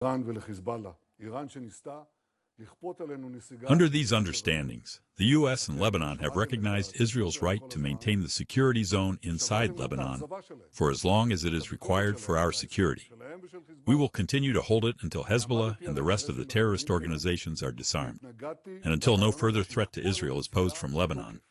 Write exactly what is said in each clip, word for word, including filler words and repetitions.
Under these understandings, the U S and Lebanon have recognized Israel's right to maintain the security zone inside Lebanon for as long as it is required for our security. We will continue to hold it until Hezbollah and the rest of the terrorist organizations are disarmed, and until no further threat to Israel is posed from Lebanon.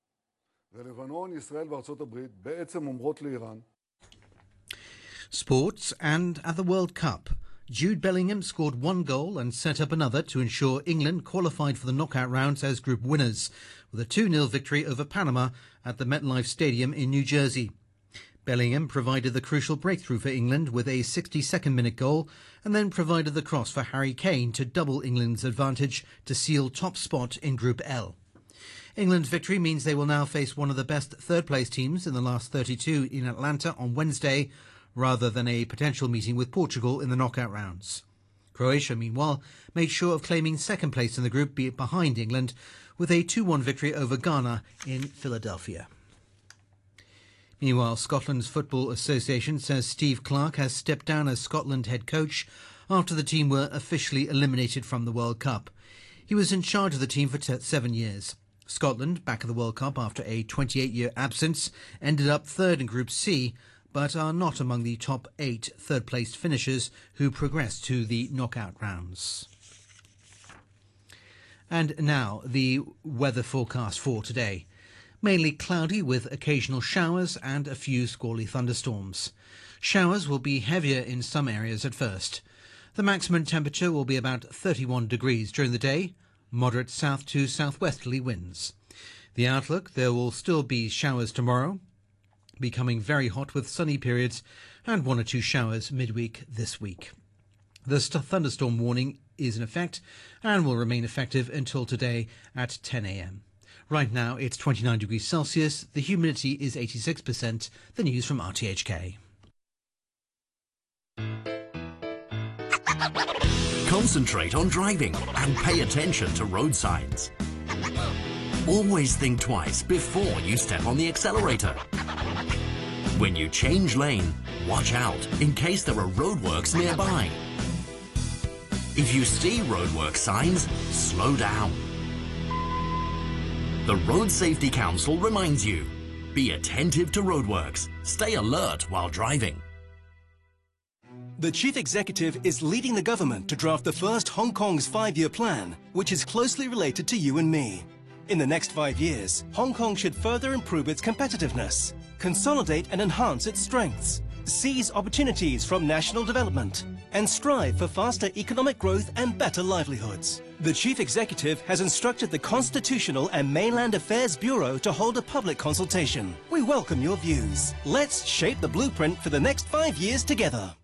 Sports, and at the World Cup, Jude Bellingham scored one goal and set up another to ensure England qualified for the knockout rounds as group winners, with a two nil victory over Panama at the MetLife Stadium in New Jersey. Bellingham provided the crucial breakthrough for England with a sixty-second minute goal, and then provided the cross for Harry Kane to double England's advantage to seal top spot in Group L. England's victory means they will now face one of the best third-place teams in the last thirty-two in Atlanta on Wednesday, rather than a potential meeting with Portugal in the knockout rounds. Croatia, meanwhile, made sure of claiming second place in the group behind England with a two one victory over Ghana in Philadelphia. Meanwhile, Scotland's Football Association says Steve Clarke has stepped down as Scotland head coach after the team were officially eliminated from the World Cup. He was in charge of the team for t- seven years. Scotland, back at the World Cup after a twenty-eight year absence, ended up third in Group C, but are not among the top eight third-placed finishers who progress to the knockout rounds. And now, the weather forecast for today. Mainly cloudy with occasional showers and a few squally thunderstorms. Showers will be heavier in some areas at first. The maximum temperature will be about thirty-one degrees during the day, moderate south to southwesterly winds. The outlook: there will still be showers tomorrow, becoming very hot with sunny periods and one or two showers midweek this week. The thunderstorm warning is in effect and will remain effective until today at ten a m. Right now it's twenty-nine degrees Celsius, the humidity is eighty-six percent. The news from R T H K. Concentrate on driving and pay attention to road signs. Always think twice before you step on the accelerator. When you change lane, watch out in case there are roadworks nearby. If you see roadwork signs, slow down. The Road Safety Council reminds you, be attentive to roadworks, stay alert while driving. The Chief Executive is leading the government to draft the first Hong Kong's five-year plan, which is closely related to you and me. In the next five years, Hong Kong should further improve its competitiveness, consolidate and enhance its strengths, seize opportunities from national development, and strive for faster economic growth and better livelihoods. The Chief Executive has instructed the Constitutional and Mainland Affairs Bureau to hold a public consultation. We welcome your views. Let's shape the blueprint for the next five years together.